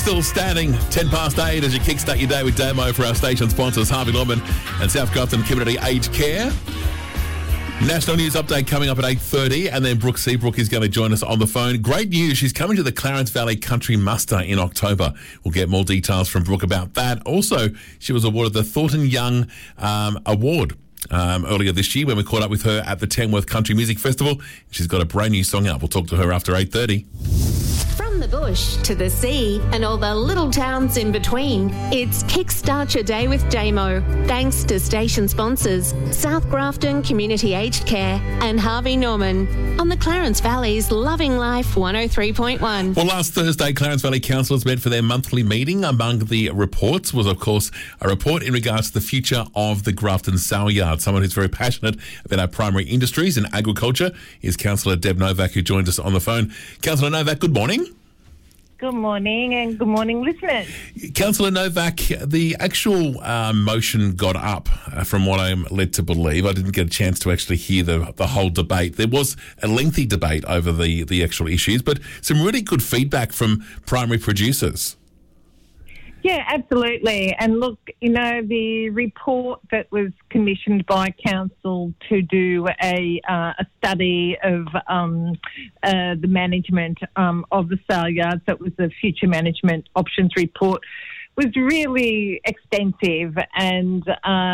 Still standing 10 past 8 as you kickstart your day with Damo for our station sponsors Harvey Norman and South Grafton Community Aged Care. National news update coming up at 8:30, and then Brooke Seabrook is going to join us on the phone. Great news, she's coming to the Clarence Valley Country Muster in October. We'll get more details from Brooke about that. Also, she was awarded the Thornton Young Award earlier this year when we caught up with her at the Tamworth Country Music Festival. She's got a brand new song out. We'll talk to her after 8:30. From the bush to the sea and all the little towns in between, it's Kickstart Your Day with Damo. Thanks to station sponsors South Grafton Community Aged Care and Harvey Norman on the Clarence Valley's Loving Life 103.1. Well, last Thursday, Clarence Valley councillors met for their monthly meeting. Among the reports was, of course, a report in regards to the future of the Grafton Sale Yard. Someone who's very passionate about our primary industries and agriculture is Councillor Deb Novak, who joined us on the phone. Councillor Novak, good morning. Good morning, and good morning, listeners. Councillor Novak, the actual motion got up, from what I'm led to believe. I didn't get a chance to actually hear the whole debate. There was a lengthy debate over the actual issues, but some really good feedback from primary producers. Yeah, absolutely. And look, the report that was commissioned by council to do a study of the management of the sale yards, that was the future management options report, was really extensive, and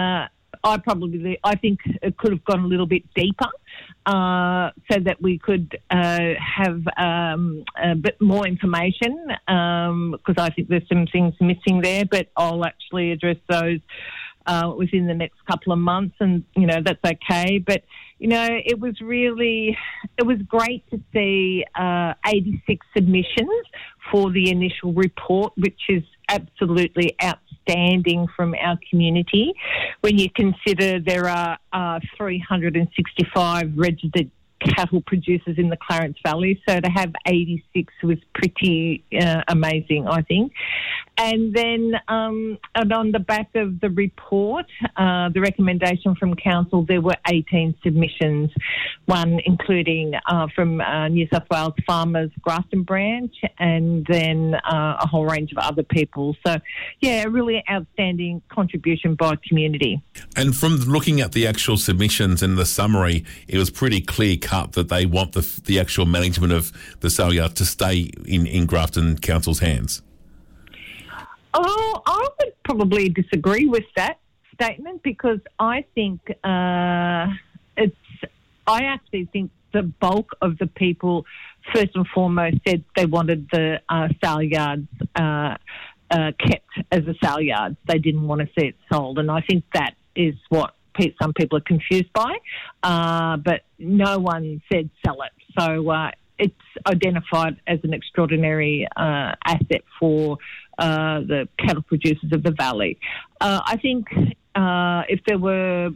I think it could have gone a little bit deeper, so that we could have a bit more information, because I think there's some things missing there, but I'll actually address those within the next couple of months, and, that's okay. But, it was great to see 86 submissions for the initial report, which is absolutely outstanding from our community when you consider there are 365 registered cattle producers in the Clarence Valley, so to have 86 was pretty amazing, I think. And then and on the back of the report, the recommendation from council, there were 18 submissions, one including from New South Wales Farmers Grafton branch, and then a whole range of other people. So, yeah, a really outstanding contribution by community. And from looking at the actual submissions and the summary, it was pretty clear-cut that they want the actual management of the sale yard to stay in Grafton Council's hands. Oh, I would probably disagree with that statement, because I think I actually think the bulk of the people, first and foremost, said they wanted the sale yards kept as a sale yard. They didn't want to see it sold, and I think that is what some people are confused by. But no one said sell it, so it's identified as an extraordinary asset for the cattle producers of the valley. I think if there were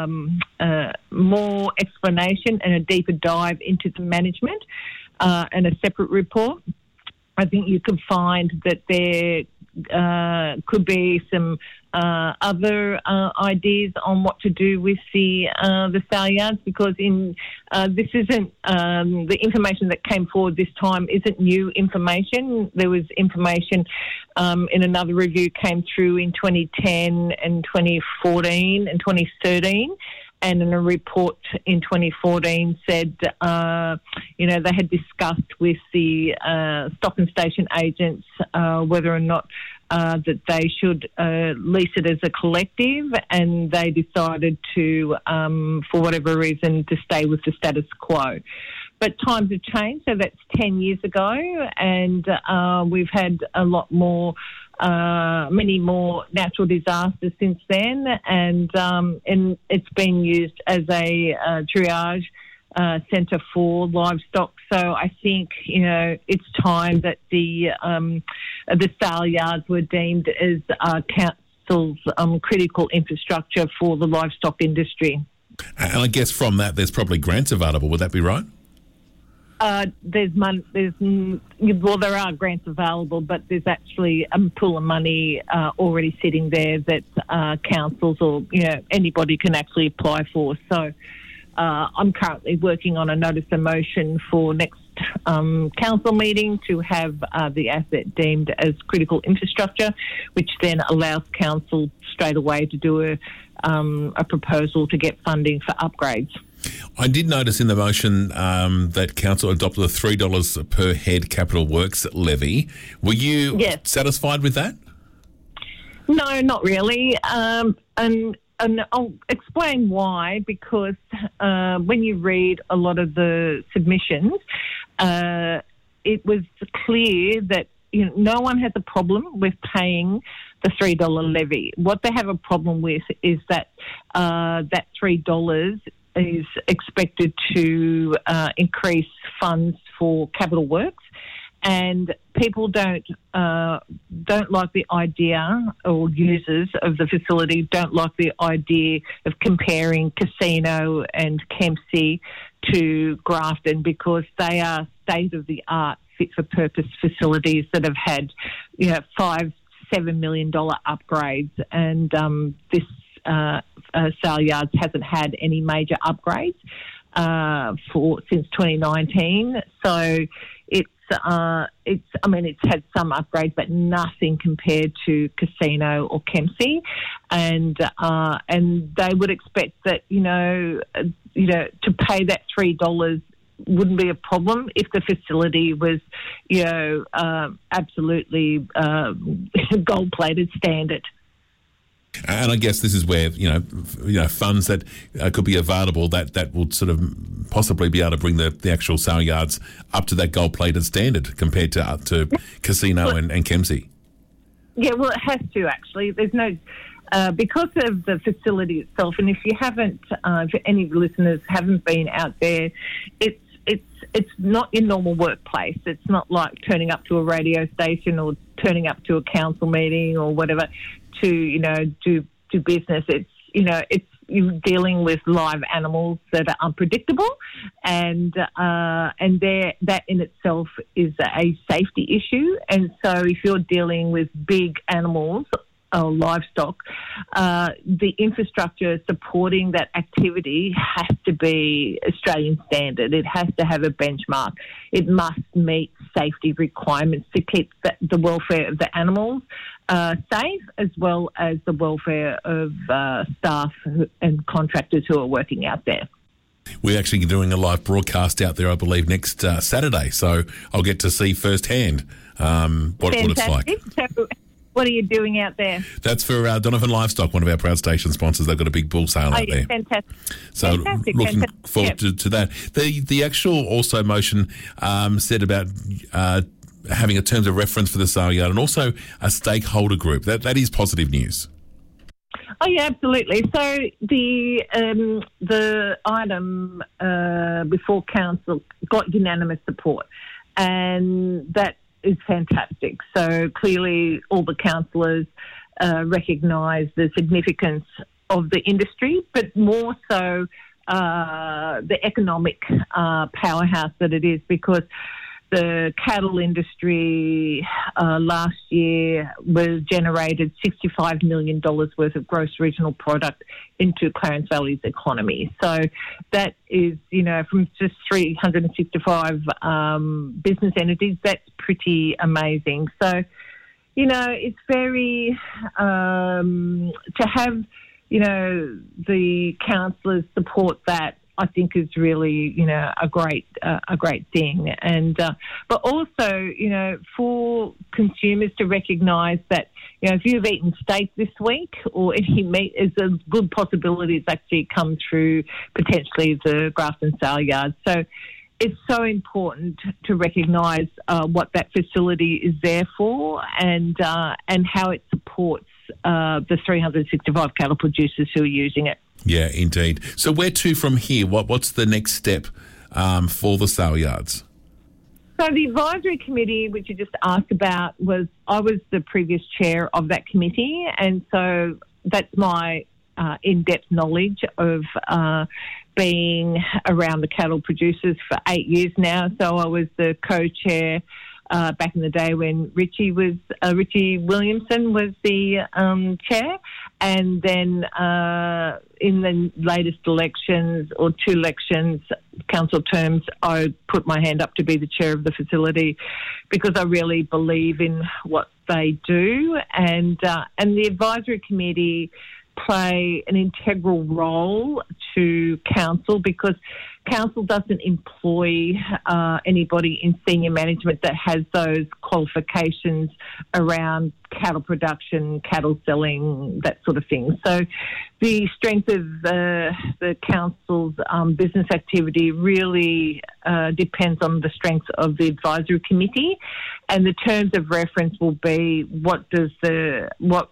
more explanation and a deeper dive into the management and a separate report, I think you could find that there could be some other ideas on what to do with the sale yards, because this isn't the information that came forward this time isn't new information. There was information in another review came through in 2010 and 2014 and 2013. And in a report in 2014 said, they had discussed with the stock and station agents whether or not that they should lease it as a collective, and they decided to, for whatever reason, to stay with the status quo. But times have changed, so that's 10 years ago, and we've had a lot more, many more natural disasters since then, and it's been used as a triage centre for livestock. So I think, it's time that the sale yards were deemed as council's critical infrastructure for the livestock industry. And I guess from that, there's probably grants available. Would that be right? There are grants available, but there's actually a pool of money already sitting there that councils or anybody can actually apply for. So I'm currently working on a notice of motion for next council meeting to have the asset deemed as critical infrastructure, which then allows council straight away to do a proposal to get funding for upgrades. I did notice in the motion that council adopted a $3 per head capital works levy. Were you satisfied with that? No, not really. And I'll explain why, because when you read a lot of the submissions, it was clear that no one has a problem with paying the $3 levy. What they have a problem with is that that $3 is expected to increase funds for capital works. And people don't like the idea, or users of the facility don't like the idea of comparing Casino and Kempsey to Grafton, because they are state-of-the-art, fit-for-purpose facilities that have had, $5-7 million upgrades, and this Sale Yards hasn't had any major upgrades since 2019. So it's had some upgrades, but nothing compared to Casino or Kempsey, and they would expect that to pay that $3 wouldn't be a problem if the facility was absolutely gold-plated standard. And I guess this is where funds that could be available that will sort of possibly be able to bring the actual sale yards up to that gold-plated standard compared to Casino and Kempsey. Yeah, well, it has to actually. There's no because of the facility itself. And if you haven't, if any listeners haven't been out there, it's not your normal workplace. It's not like turning up to a radio station or turning up to a council meeting or whatever to do business. It's you're dealing with live animals that are unpredictable, and that in itself is a safety issue. And so if you're dealing with big animals or livestock, the infrastructure supporting that activity has to be Australian standard. It has to have a benchmark. It must meet safety requirements to keep the welfare of the animals safe, as well as the welfare of staff and contractors who are working out there. We're actually doing a live broadcast out there, I believe, next Saturday, so I'll get to see firsthand what it's like. So, what are you doing out there? That's for Donovan Livestock, one of our proud station sponsors. They've got a big bull sale out there. Fantastic. So looking forward to that. The actual also motion said about having a terms of reference for the sale yard and also a stakeholder group. That is positive news. Oh yeah, absolutely. So the item before council got unanimous support, and that is fantastic. So clearly all the councillors recognise the significance of the industry, but more so the economic powerhouse that it is, because the cattle industry last year generated $65 million worth of gross regional product into Clarence Valley's economy. So that is, from just 365 business entities, that's pretty amazing. So, it's very, to have, the councillors support that, I think is really, a great thing. And, but also, for consumers to recognise that, if you've eaten steak this week or any meat, is a good possibility it's actually come through potentially the Grafton Sale Yard. So it's so important to recognise what that facility is there for, and how it supports the 365 cattle producers who are using it. Yeah, indeed. So where to from here? What's the next step for the sale yards? So the advisory committee, which you just asked about, I was the previous chair of that committee, and so that's my in-depth knowledge of being around the cattle producers for 8 years now. So I was the co-chair back in the day when Richie Williamson was the chair, and then in the latest elections or 2 elections, council terms, I put my hand up to be the chair of the facility because I really believe in what they do, and the advisory committee play an integral role to council because council doesn't employ anybody in senior management that has those qualifications around cattle production, cattle selling, that sort of thing. So the strength of the council's business activity really depends on the strength of the advisory committee, and the terms of reference will be what is the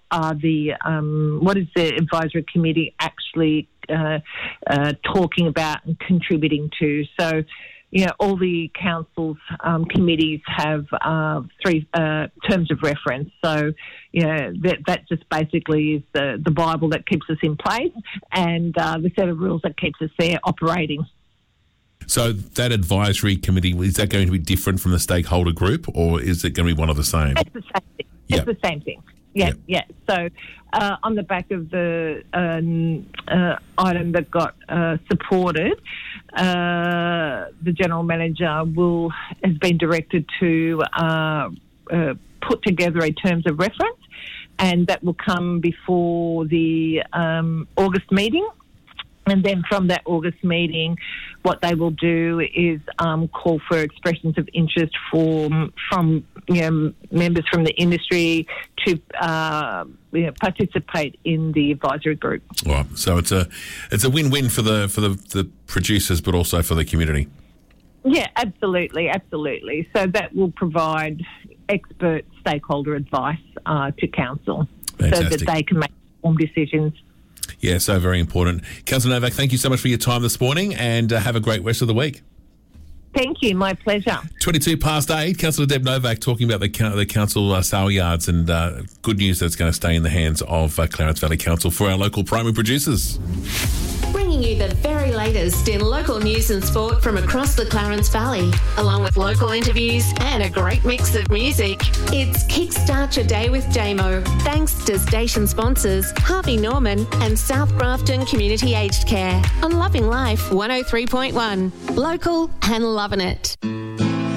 advisory committee actually talking about and contributing to. So, all the council's committees have 3 terms of reference. So, that just basically is the Bible that keeps us in place and the set of rules that keeps us there operating. So that advisory committee, is that going to be different from the stakeholder group, or is it going to be one of the same? It's the same thing. Yep. It's the same thing. Yeah. So on the back of the item that got supported, the General Manager has been directed to put together a terms of reference, and that will come before the August meeting. And then from that August meeting, what they will do is call for expressions of interest from members from the industry to participate in the advisory group. Right. So it's a win-win for the producers, but also for the community. Yeah, absolutely. So that will provide expert stakeholder advice to council. Fantastic. So that they can make informed decisions. Yeah, so very important. Councillor Novak, thank you so much for your time this morning, and have a great rest of the week. Thank you, my pleasure. 8:22. Councillor Deb Novak talking about the council sale yards, and good news that's going to stay in the hands of Clarence Valley Council for our local primary producers. Bringing you the very latest in local news and sport from across the Clarence Valley, along with local interviews and a great mix of music. It's Kickstart Your Day with Damo, thanks to station sponsors Harvey Norman and South Grafton Community Aged Care on Loving Life 103.1. Local and loving it.